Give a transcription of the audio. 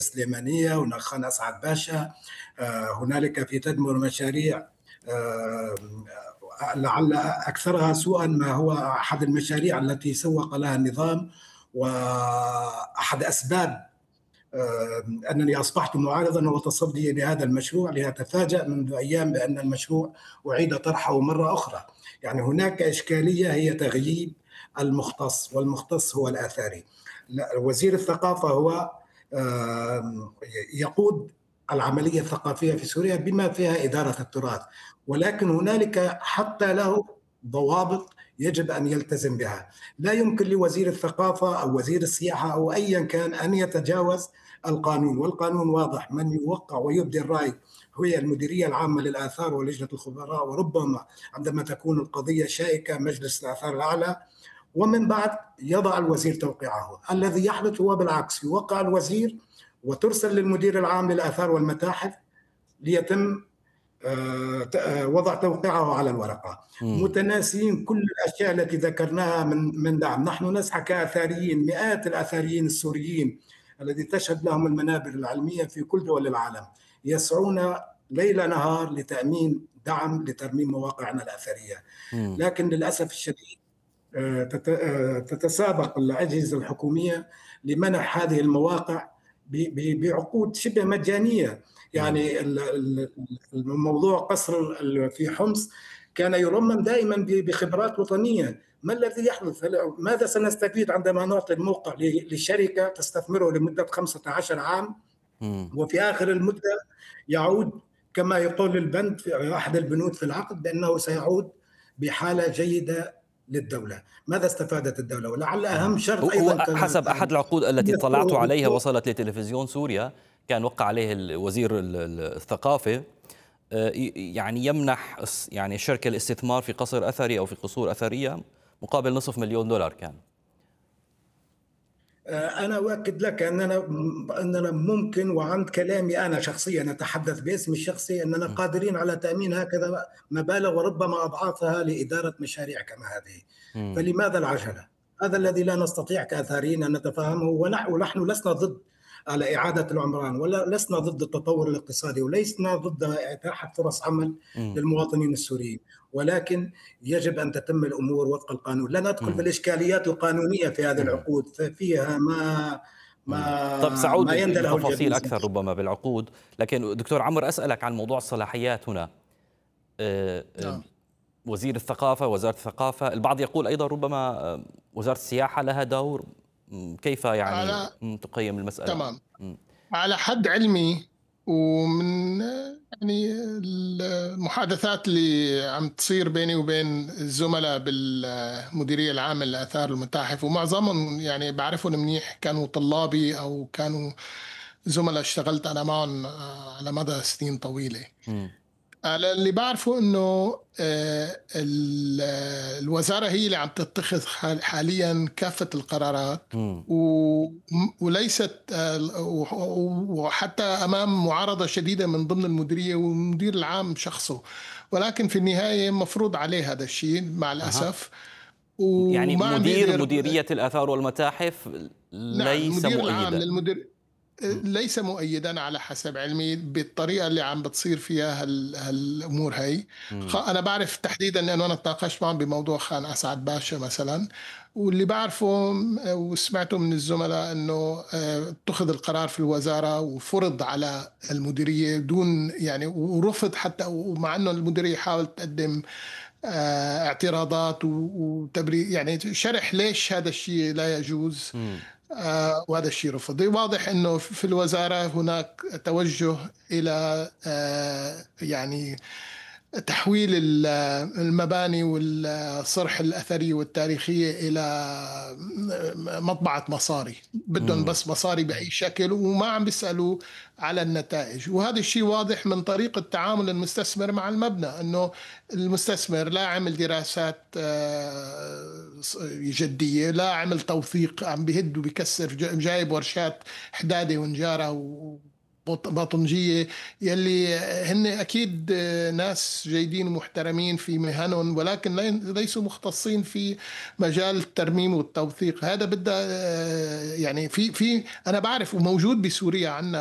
السليمانية، هناك خان أسعد باشا، هنالك في تدمر مشاريع آه، لعل أكثرها سوءا ما هو أحد المشاريع التي سوق لها النظام، وأحد أسباب أنني أصبحت معارضا وتصدي لهذا المشروع، لأتفاجأ منذ أيام بأن المشروع أعيد طرحه مرة أخرى. يعني هناك إشكالية هي تغييب المختص، والمختص هو الآثاري. وزير الثقافة هو يقود العملية الثقافية في سوريا بما فيها إدارة التراث، ولكن هنالك حتى له ضوابط يجب أن يلتزم بها. لا يمكن لوزير الثقافة أو وزير السياحة أو أيا كان أن يتجاوز القانون، والقانون واضح. من يوقع ويبدي الرأي هي المديرية العامة للآثار ولجنة الخبراء، وربما عندما تكون القضية شائكة مجلس الآثار الأعلى، ومن بعد يضع الوزير توقيعه. الذي يحدث هو بالعكس، يوقع الوزير وترسل للمدير العام للآثار والمتاحف ليتم وضع توقيعه على الورقة، متناسين كل الأشياء التي ذكرناها من دعم. نحن نسعى كأثاريين، مئات الأثاريين السوريين الذي تشهد لهم المنابر العلمية في كل دول العالم يسعون ليل نهار لتأمين دعم لترميم مواقعنا الأثرية. لكن للأسف الشديد تتسابق الأجهزة الحكومية لمنح هذه المواقع بعقود شبه مجانية. يعني الموضوع قصر في حمص كان يرمم دائما بخبرات وطنية. ما الذي يحدث؟ ماذا سنستفيد عندما نعطي الموقع لشركة تستثمره لمدة 15 عام، وفي آخر المدة يعود كما يقول البند في أحد البنود في العقد بأنه سيعود بحالة جيدة للدولة. ماذا استفادت الدولة؟ ولعل أهم شرط هو أيضا حسب أحد العقود التي اطلعت عليها وصلت لتلفزيون سوريا، كان وقع عليه وزير الثقافة، يعني يمنح يعني الشركة الاستثمار في قصر أثري أو في قصور أثرية مقابل $500,000 كان. أنا أؤكد لك أننا ممكن، وعند كلامي أنا شخصيا أتحدث باسمي الشخصي، أننا قادرين على تأمين هكذا مبالغ وربما أضعافها لإدارة مشاريع كما هذه. فلماذا العجلة؟ هذا الذي لا نستطيع كأثاريين أن نتفهمه. ونحن لسنا ضد على إعادة العمران، ولا لسنا ضد التطور الاقتصادي، ولسنا ضد إتاحة فرص عمل للمواطنين السوريين، ولكن يجب أن تتم الأمور وفق القانون. لا ندخل في الإشكاليات القانونية في هذه العقود، ففيها طب سأعود ما يندى له لتفاصيل الجبين. أكثر ربما بالعقود، لكن دكتور عمرو أسألك عن موضوع الصلاحيات هنا. وزير الثقافة، وزارة الثقافة، البعض يقول أيضا ربما وزارة السياحة لها دور. كيف يعني تقيم المسألة؟ تمام. على حد علمي ومن يعني المحادثات اللي عم تصير بيني وبين الزملاء بالمديرية العامة للآثار والمتاحف، ومعظمهم يعني بعرفهم منيح، كانوا طلابي أو كانوا زملاء اشتغلت أنا معهم على مدى سنين طويلة. على اللي بعرفه انه الوزاره هي اللي عم تتخذ حاليا كافه القرارات، وليست وحتى امام معارضه شديده من ضمن المديريه والمدير العام شخصه، ولكن في النهايه مفروض عليه هذا الشيء مع الاسف. يعني مديريه الاثار والمتاحف ليس المدير مؤيدا. العام للمدير ليس مؤيدا على حسب علمي بالطريقة اللي عم بتصير فيها هالأمور هاي. أنا بعرف تحديدا لأنه أنا تناقشت معهم بموضوع خان أسعد باشا مثلا، واللي بعرفه وسمعته من الزملاء أنه اتخذ القرار في الوزارة وفرض على المديرية دون يعني ورفض حتى، ومع أنه المديرية حاولت تقدم اعتراضات وتبرير، يعني شرح ليش هذا الشيء لا يجوز. وهذا الشيء رفض. واضح أنه في الوزارة هناك توجه إلى يعني تحويل المباني والصرح الأثري والتاريخية إلى مطبعة مصاري، بدهم بس مصاري بأي شكل وما عم بيسألوا على النتائج. وهذا الشيء واضح من طريقة تعامل المستثمر مع المبنى، أنه المستثمر لا عمل دراسات جدية، لا عمل توثيق، عم بيهد وبيكسر، جايب ورشات حدادة ونجارة باطنجية، يلي هن أكيد ناس جيدين ومحترمين في مهنهم، ولكن ليسوا مختصين في مجال الترميم والتوثيق. هذا بدأ يعني في أنا بعرف وموجود بسوريا عنا